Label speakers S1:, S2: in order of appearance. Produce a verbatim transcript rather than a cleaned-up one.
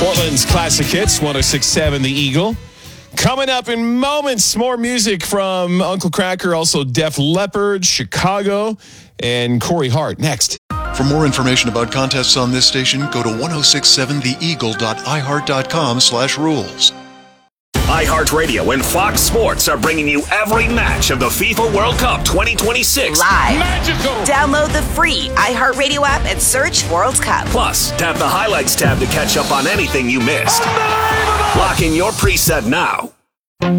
S1: Portland's classic hits, one oh six point seven The Eagle. Coming up in moments, more music from Uncle Kracker, also Def Leppard, Chicago, and Corey Hart. Next.
S2: For more information about contests on this station, go to ten sixty-seven the eagle dot i heart dot com slash rules.
S3: iHeartRadio and Fox Sports are bringing you every match of the FIFA World Cup twenty twenty-six.
S4: Live.
S1: Magical.
S4: Download the free iHeartRadio app and search World Cup.
S3: Plus, tap the Highlights tab to catch up on anything you missed. Lock in your preset now.